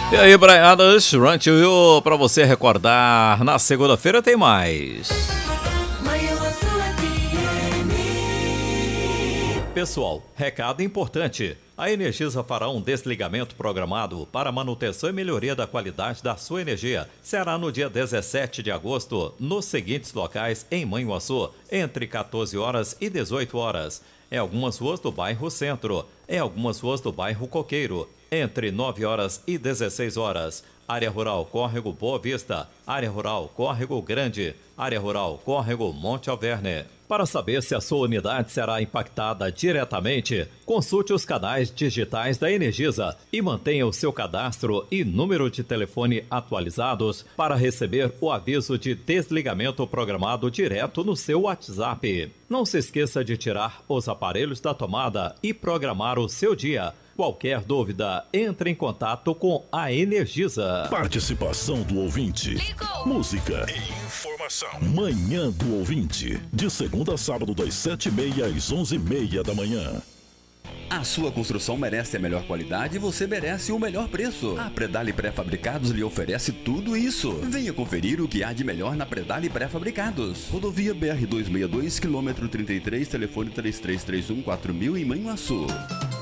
E aí, Braiadas, Run to You, pra você recordar, na segunda-feira tem mais. Pessoal, recado importante. A Energisa fará um desligamento programado para manutenção e melhoria da qualidade da sua energia. Será no dia 17 de agosto, nos seguintes locais em Manhuaçu, entre 14 horas e 18 horas. Em algumas ruas do bairro Centro, em algumas ruas do bairro Coqueiro, entre 9 horas e 16 horas. Área Rural Córrego Boa Vista, Área Rural Córrego Grande, Área Rural Córrego Monte Alverne. Para saber se a sua unidade será impactada diretamente, consulte os canais digitais da Energisa e mantenha o seu cadastro e número de telefone atualizados para receber o aviso de desligamento programado direto no seu WhatsApp. Não se esqueça de tirar os aparelhos da tomada e programar o seu dia. Qualquer dúvida, entre em contato com a Energisa. Participação do ouvinte. Ligou. Música e informação. Manhã do ouvinte. De segunda a sábado, das 7h30 às 11h30 da manhã. A sua construção merece a melhor qualidade e você merece o melhor preço. A Predale Pré-Fabricados lhe oferece tudo isso. Venha conferir o que há de melhor na Predale Pré-Fabricados. Rodovia BR-262, quilômetro 33, telefone 3331-4000 em Manhuaçu.